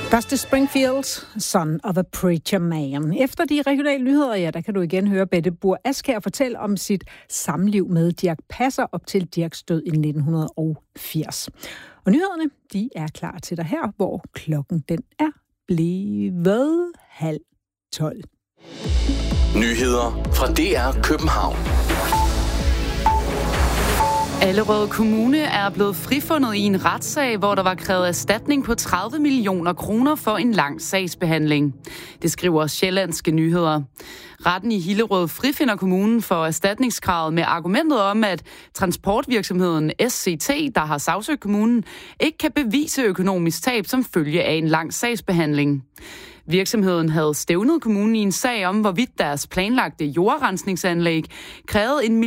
Dusty Springfield, Son of a Preacher Man. Efter de regionale nyheder, ja, der kan du igen høre Bette Buhr Askjær fortælle om sit samliv med Dirch Passer op til Dirchs død i 1980. Og nyhederne, de er klar til dig her, hvor klokken den er blevet 11:30. Nyheder fra DR København. Allerød Kommune er blevet frifundet i en retssag, hvor der var krævet erstatning på 30 millioner kroner for en lang sagsbehandling. Det skriver Sjællandske Nyheder. Retten i Hillerød frifinder kommunen for erstatningskravet med argumentet om, at transportvirksomheden SCT, der har sagsøgt kommunen, ikke kan bevise økonomisk tab som følge af en lang sagsbehandling. Virksomheden havde stævnet kommunen i en sag om, hvorvidt deres planlagte jordrensningsanlæg krævede en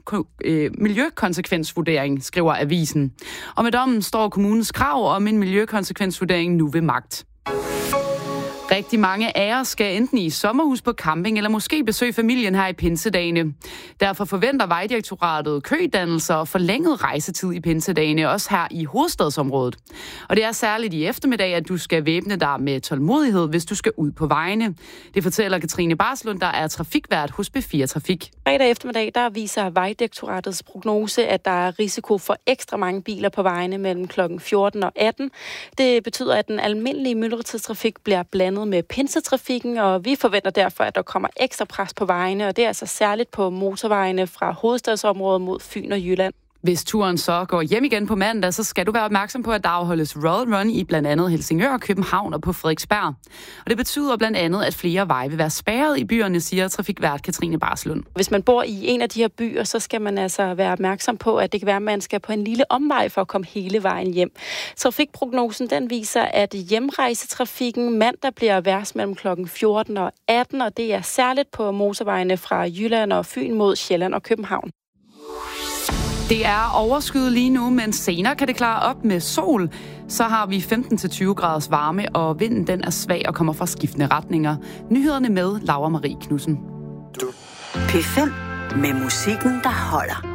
miljøkonsekvensvurdering, skriver avisen. Og med dommen står kommunens krav om en miljøkonsekvensvurdering nu ved magt. Rigtig mange af os skal enten i sommerhus på camping eller måske besøge familien her i pinsedagene. Derfor forventer Vejdirektoratet kødannelser og forlænget rejsetid i pinsedagene, også her i hovedstadsområdet. Og det er særligt i eftermiddag, at du skal væbne dig med tålmodighed, hvis du skal ud på vejene. Det fortæller Katrine Barslund, der er trafikvært hos B4 Trafik. Fredag eftermiddag, der viser Vejdirektoratets prognose, at der er risiko for ekstra mange biler på vejene mellem kl. 14 og 18. Det betyder, at den almindelige myldretidstrafik bliver blandet med pinsetrafikken, og vi forventer derfor, at der kommer ekstra pres på vejene, og det er altså særligt på motorvejene fra hovedstadsområdet mod Fyn og Jylland. Hvis turen så går hjem igen på mandag, så skal du være opmærksom på, at der afholdes Royal Run i blandt andet Helsingør, København og på Frederiksberg. Og det betyder blandt andet, at flere veje vil være spærret i byerne, siger trafikvært Katrine Barslund. Hvis man bor i en af de her byer, så skal man altså være opmærksom på, at det kan være, at man skal på en lille omvej for at komme hele vejen hjem. Trafikprognosen den viser, at hjemrejsetrafikken mandag bliver værst mellem kl. 14 og 18, og det er særligt på motorvejene fra Jylland og Fyn mod Sjælland og København. Det er overskyet lige nu, men senere kan det klare op med sol. Så har vi 15-20 graders varme, og vinden den er svag og kommer fra skiftende retninger. Nyhederne med Laura Marie Knudsen. P5 med musikken, der holder.